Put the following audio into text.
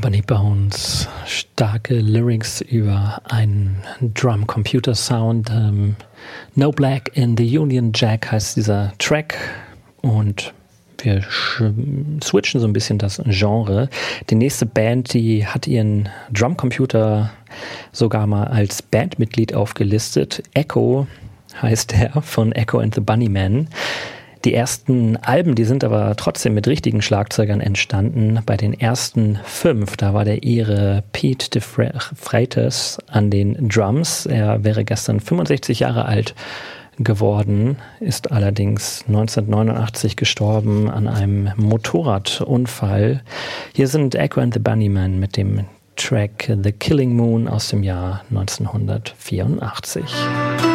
Funny Bones, starke Lyrics über einen Drum-Computer-Sound. No Black in the Union Jack heißt dieser Track und wir switchen so ein bisschen das Genre. Die nächste Band, die hat ihren Drumcomputer sogar mal als Bandmitglied aufgelistet. Echo heißt er, von Echo and the Bunnymen. Die ersten Alben, die sind aber trotzdem mit richtigen Schlagzeugern entstanden. Bei den ersten 5, da war der Ire Pete de Freitas an den Drums. Er wäre gestern 65 Jahre alt geworden, ist allerdings 1989 gestorben an einem Motorradunfall. Hier sind Echo and the Bunnymen mit dem Track The Killing Moon aus dem Jahr 1984.